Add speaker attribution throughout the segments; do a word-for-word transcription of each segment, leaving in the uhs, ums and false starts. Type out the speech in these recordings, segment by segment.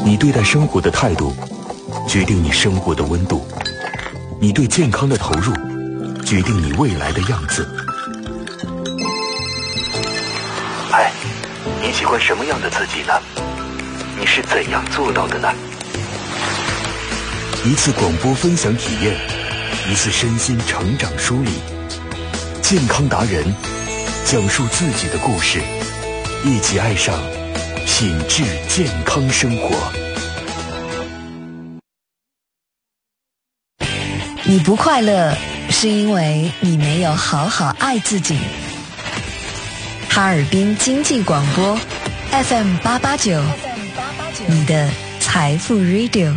Speaker 1: 你对待生活的态度决定你生活的温度，你对健康的投入决定你未来的样子。嗨，你喜欢什么样的自己呢？你是怎样做到的呢？一次广播分享体验，一次身心成长梳理，健康达人讲述自己的故事，一起爱上品质健康生活。
Speaker 2: 你不快乐，是因为你没有好好爱自己。哈尔滨经济广播 F M 八八九，你的财富 Radio。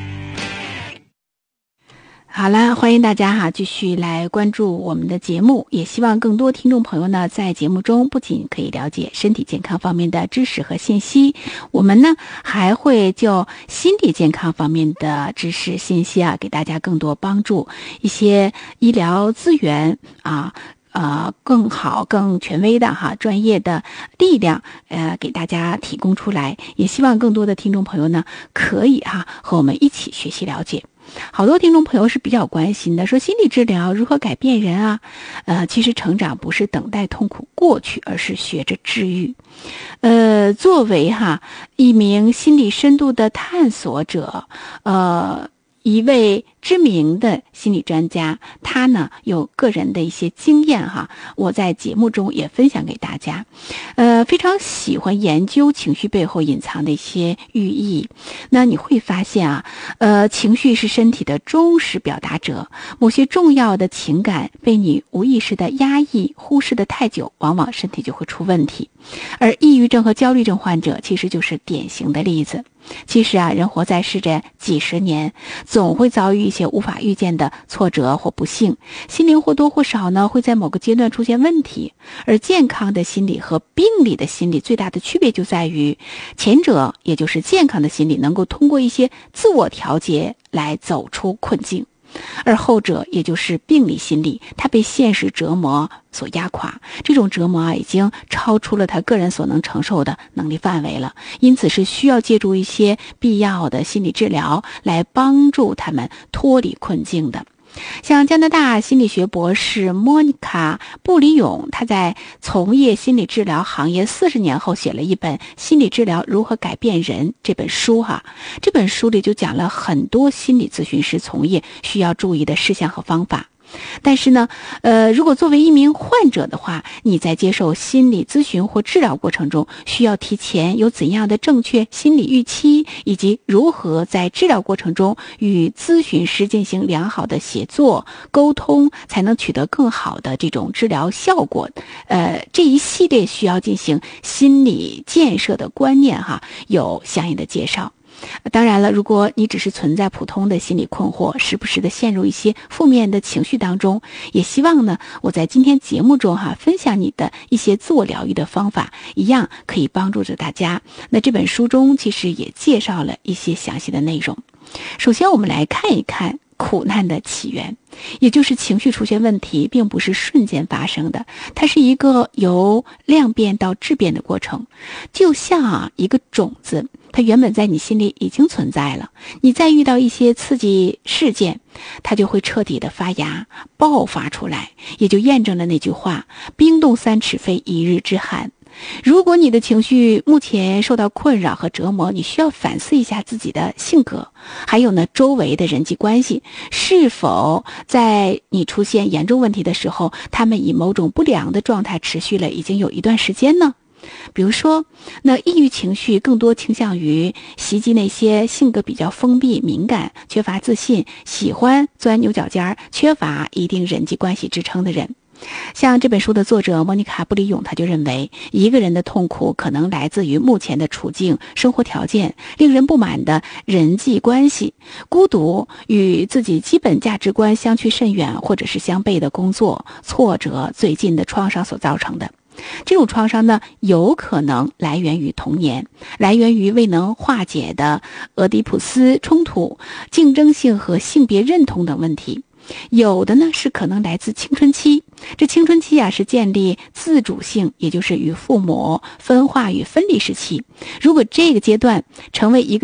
Speaker 3: 好了，欢迎大家哈，继续来关注我们的节目，也希望更多听众朋友呢，在节目中不仅可以了解身体健康方面的知识和信息，我们呢还会就心理健康方面的知识信息啊，给大家更多帮助，一些医疗资源啊。呃，更好、更权威的哈专业的力量，呃，给大家提供出来。也希望更多的听众朋友呢，可以哈和我们一起学习了解。好多听众朋友是比较关心的，说心理治疗如何改变人啊？呃，其实成长不是等待痛苦过去，而是学着治愈。呃，作为哈一名心理深度的探索者，呃。一位知名的心理专家，他呢有个人的一些经验哈，我在节目中也分享给大家。呃，非常喜欢研究情绪背后隐藏的一些寓意。那你会发现啊，呃，情绪是身体的忠实表达者。某些重要的情感被你无意识的压抑、忽视的太久，往往身体就会出问题。而抑郁症和焦虑症患者其实就是典型的例子。其实啊，人活在世这几十年，总会遭遇一些无法预见的挫折或不幸，心灵或多或少呢会在某个阶段出现问题。而健康的心理和病理的心理最大的区别就在于，前者也就是健康的心理能够通过一些自我调节来走出困境。而后者也就是病理心理，他被现实折磨所压垮，这种折磨啊已经超出了他个人所能承受的能力范围了，因此是需要借助一些必要的心理治疗来帮助他们脱离困境的。像加拿大心理学博士莫妮卡·布里永，他在从业心理治疗行业四十年后写了一本《心理治疗如何改变人》这本书哈。这本书里就讲了很多心理咨询师从业需要注意的事项和方法。但是呢，呃，如果作为一名患者的话，你在接受心理咨询或治疗过程中，需要提前有怎样的正确心理预期，以及如何在治疗过程中与咨询师进行良好的协作沟通，才能取得更好的这种治疗效果。呃，这一系列需要进行心理建设的观念哈，有相应的介绍。当然了，如果你只是存在普通的心理困惑，时不时的陷入一些负面的情绪当中，也希望呢，我在今天节目中哈分享你的一些自我疗愈的方法，一样可以帮助着大家。那这本书中其实也介绍了一些详细的内容。首先我们来看一看苦难的起源，也就是情绪出现问题并不是瞬间发生的，它是一个由量变到质变的过程。就像啊一个种子，它原本在你心里已经存在了，你再遇到一些刺激事件，它就会彻底的发芽爆发出来，也就验证了那句话，冰冻三尺非一日之寒。如果你的情绪目前受到困扰和折磨，你需要反思一下自己的性格，还有呢周围的人际关系，是否在你出现严重问题的时候，他们以某种不良的状态持续了已经有一段时间呢？比如说，那抑郁情绪更多倾向于袭击那些性格比较封闭、敏感、缺乏自信、喜欢钻牛角尖、缺乏一定人际关系支撑的人。像这本书的作者莫妮卡·布里永，他就认为一个人的痛苦可能来自于目前的处境、生活条件、令人不满的人际关系、孤独与自己基本价值观相去甚远或者是相悖的工作、挫折、最近的创伤所造成的。这种创伤呢，有可能来源于童年，来源于未能化解的俄狄浦斯冲突、竞争性和性别认同等问题。有的呢是可能来自青春期，这青春期啊是建立自主性，也就是与父母分化与分离时期。如果这个阶段成为一个